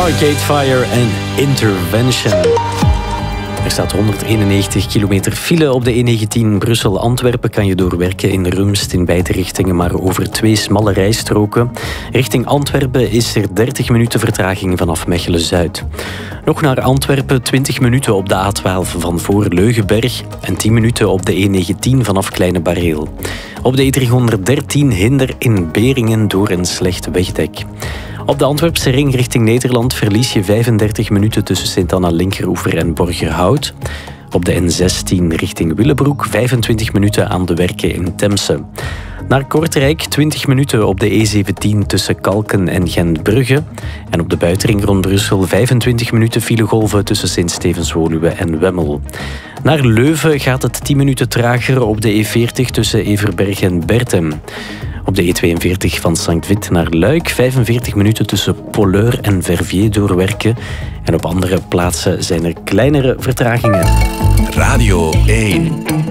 Arcade Fire en Intervention. Er staat 191 kilometer file op de E19 Brussel-Antwerpen. Kan je doorwerken in Rumst in beide richtingen, maar over 2 smalle rijstroken. Richting Antwerpen is er 30 minuten vertraging vanaf Mechelen-Zuid. Nog naar Antwerpen, 20 minuten op de A12 van voor Leugenberg en 10 minuten op de E19 vanaf Kleine Bareel. Op de E313 hinder in Beringen door een slecht wegdek. Op de Antwerpse ring richting Nederland verlies je 35 minuten tussen Sint-Anna-Linkeroever en Borgerhout. Op de N16 richting Willebroek 25 minuten aan de werken in Temse. Naar Kortrijk 20 minuten op de E17 tussen Kalken en Gentbrugge. En op de buitenring rond Brussel 25 minuten filegolven tussen Sint-Stevens-Woluwe en Wemmel. Naar Leuven gaat het 10 minuten trager op de E40 tussen Everberg en Bertem. Op de E42 van Sankt-Vith naar Luik 45 minuten tussen Polleur en Verviers doorwerken. En op andere plaatsen zijn er kleinere vertragingen. Radio 1.